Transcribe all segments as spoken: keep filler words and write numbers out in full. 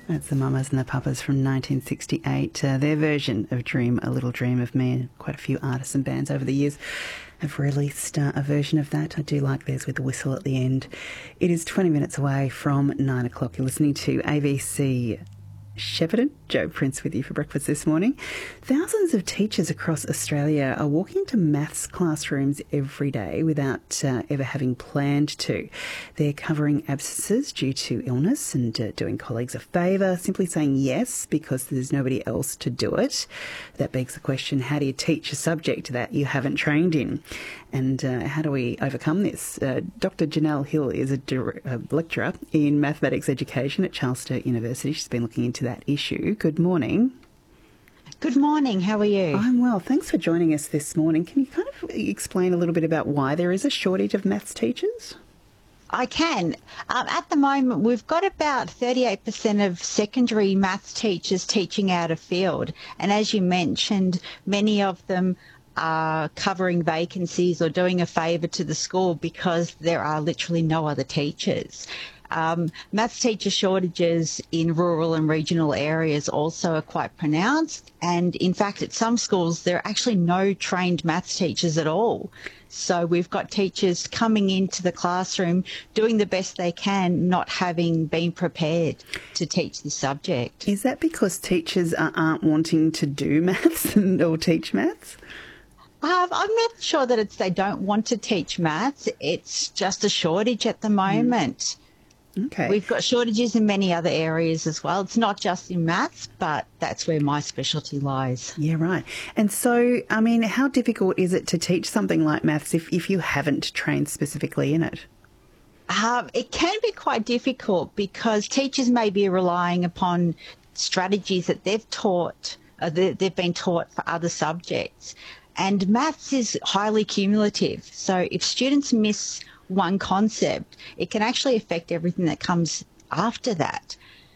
That's the Mamas and the Papas from nineteen sixty-eight. Uh, their version of Dream, A Little Dream of Me. Quite a few artists and bands over the years have released uh, a version of that. I do like theirs with the whistle at the end. It is twenty minutes away from nine o'clock. You're listening to A B C Shepparton. Jo Prince with you for breakfast this morning. Thousands of teachers across Australia are walking into maths classrooms every day without uh, ever having planned to. They're covering absences due to illness and uh, doing colleagues a favour, simply saying yes because there's nobody else to do it. That begs the question, how do you teach a subject that you haven't trained in? And uh, how do we overcome this? Uh, Doctor Janelle Hill is a, dir- a lecturer in mathematics education at Charles Sturt University. She's been looking into that issue. Good morning. Good morning. How are you? I'm well. Thanks for joining us this morning. Can you kind of explain a little bit about why there is a shortage of maths teachers? I can. Um, at the moment, we've got about thirty-eight percent of secondary maths teachers teaching out of field. And as you mentioned, many of them are covering vacancies or doing a favour to the school because there are literally no other teachers. Um, maths teacher shortages in rural and regional areas also are quite pronounced, and in fact at some schools there are actually no trained maths teachers at all. So we've got teachers coming into the classroom doing the best they can, not having been prepared to teach the subject. Is that because teachers aren't wanting to do maths or teach maths? Um, I'm not sure that it's they don't want to teach maths. It's just a shortage at the moment. Mm. Okay. We've got shortages in many other areas as well. It's not just in maths, but that's where my specialty lies. Yeah, right. And so, I mean, how difficult is it to teach something like maths if, if you haven't trained specifically in it? Um, it can be quite difficult because teachers may be relying upon strategies that they've taught, uh, they've been taught for other subjects. And maths is highly cumulative. So if students miss one concept, it can actually affect everything that comes after that.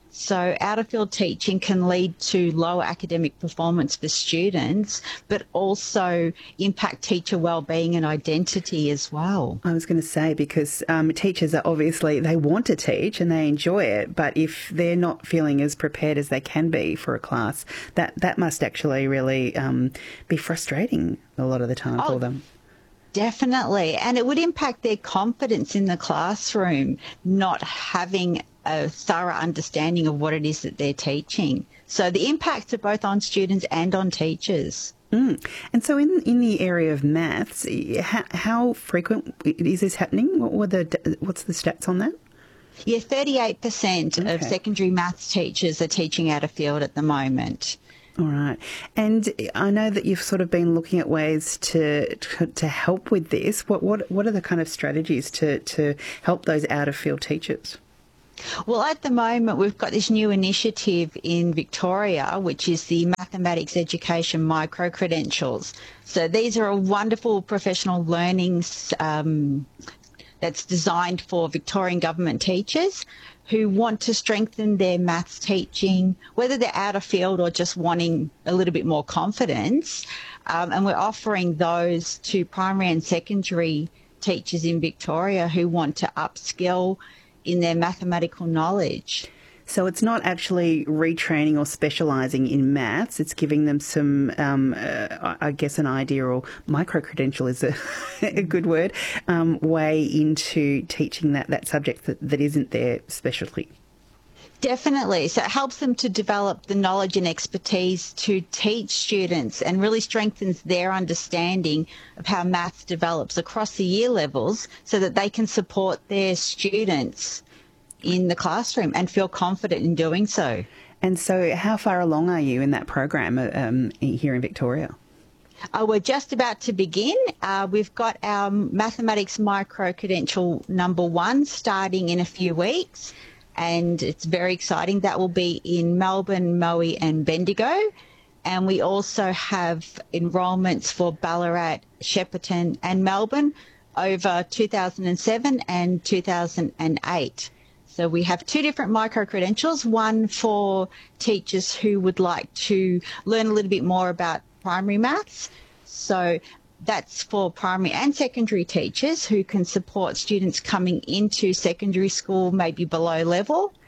So out-of-field teaching can lead to lower academic performance for students, but also impact teacher well-being and identity as well. I was going to say, because um, teachers are obviously, they want to teach and they enjoy it, but if they're not feeling as prepared as they can be for a class, that, that must actually really um, be frustrating a lot of the time oh. for them. Definitely. And it would impact their confidence in the classroom, not having a thorough understanding of what it is that they're teaching. So the impacts are both on students and on teachers. Mm. And so in in the area of maths, how, how frequent is this happening? What were the, what's the stats on that? Yeah, thirty-eight percent okay. of secondary maths teachers are teaching out of field at the moment. All right. And I know that you've sort of been looking at ways to to, to help with this. What what what are the kind of strategies to, to help those out-of-field teachers? Well, at the moment, we've got this new initiative in Victoria, which is the Mathematics Education Micro-Credentials. So these are a wonderful professional learning um, that's designed for Victorian government teachers who want to strengthen their maths teaching, whether they're out of field or just wanting a little bit more confidence. Um, and we're offering those to primary and secondary teachers in Victoria who want to upskill in their mathematical knowledge. So it's not actually retraining or specialising in maths. It's giving them some, um, uh, I guess, an idea, or micro-credential is a, a good word, um, way into teaching that, that subject that, that isn't their specialty. Definitely. So it helps them to develop the knowledge and expertise to teach students and really strengthens their understanding of how maths develops across the year levels so that they can support their students in the classroom and feel confident in doing so. And so how far along are you in that program um, here in Victoria? Uh, we're just about to begin. Uh, we've got our Mathematics Micro-Credential number one starting in a few weeks. And it's very exciting. That will be in Melbourne, Moe and Bendigo. And we also have enrolments for Ballarat, Shepparton and Melbourne over two thousand seven and two thousand eight. So we have two different micro-credentials, one for teachers who would like to learn a little bit more about primary maths. So that's for primary and secondary teachers who can support students coming into secondary school, maybe below level,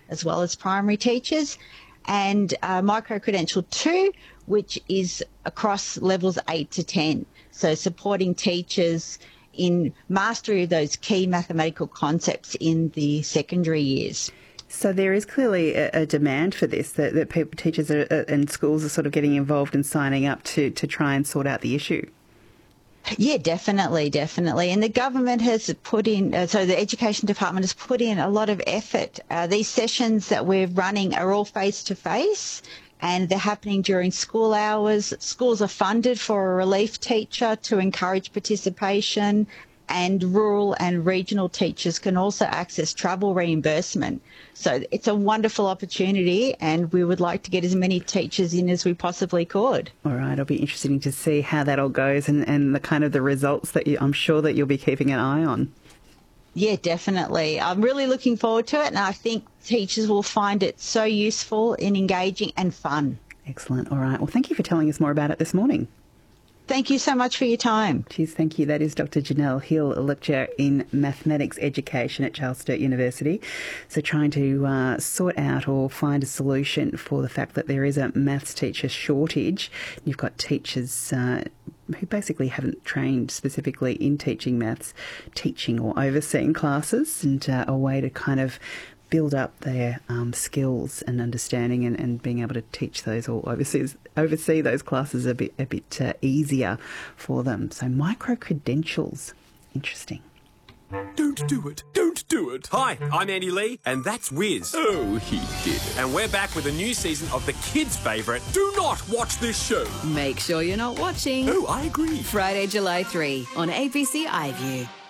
as well as primary teachers, and uh, Micro-Credential two, which is across levels eight to ten. So supporting teachers in mastery of those key mathematical concepts in the secondary years. So there is clearly a, a demand for this, that, that people, teachers are, uh, and schools are sort of getting involved and signing up to, to try and sort out the issue. Yeah, definitely, definitely. And the government has put in, uh, so the Education Department has put in a lot of effort. Uh, these sessions that we're running are all face-to-face, and they're happening during school hours. Schools are funded for a relief teacher to encourage participation, and rural and regional teachers can also access travel reimbursement. So it's a wonderful opportunity, and we would like to get as many teachers in as we possibly could. All right, it'll be interesting to see how that all goes, and, and the kind of the results that you, I'm sure that you'll be keeping an eye on. Yeah, definitely. I'm really looking forward to it, and I think teachers will find it so useful and engaging and fun. Excellent. All right. Well, thank you for telling us more about it this morning. Thank you so much for your time. Cheers, thank you. That is Doctor Janelle Hill, a lecturer in mathematics education at Charles Sturt University. So trying to uh, sort out or find a solution for the fact that there is a maths teacher shortage. You've got teachers uh, who basically haven't trained specifically in teaching maths, teaching or overseeing classes, and uh, a way to kind of build up their um, skills and understanding, and, and being able to teach those or oversee, oversee those classes a bit a bit uh, easier for them. So micro-credentials, interesting. Don't do it. Don't do it. Hi, I'm Andy Lee, and that's Wiz. Oh, he did it. And we're back with a new season of the kids' favourite, Do Not Watch This Show. Make sure you're not watching. Oh, I agree. Friday, July third on A B C iView.